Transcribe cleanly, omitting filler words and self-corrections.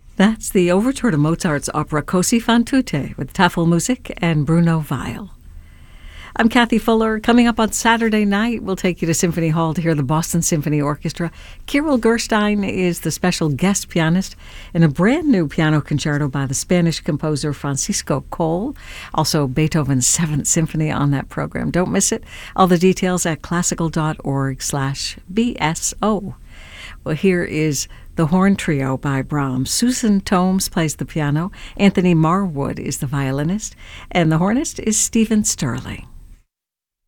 That's the overture to Mozart's opera Così fan tutte with Tafelmusik and Bruno Weil. I'm Kathy Fuller. Coming up on Saturday night, we'll take you to Symphony Hall to hear the Boston Symphony Orchestra. Kirill Gerstein is the special guest pianist in a brand new piano concerto by the Spanish composer Francisco Coll. Also, Beethoven's 7th Symphony on that program. Don't miss it. All the details at classical.org/BSO. Well, here is the Horn Trio by Brahms. Susan Tomes plays the piano. Anthony Marwood is the violinist. And the hornist is Stephen Sterling.